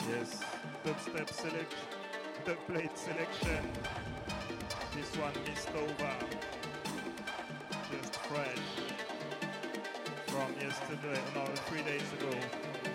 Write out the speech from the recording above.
Yes, dubstep selection, dubplate selection. This one missed over, just fresh from yesterday, no, 3 days ago.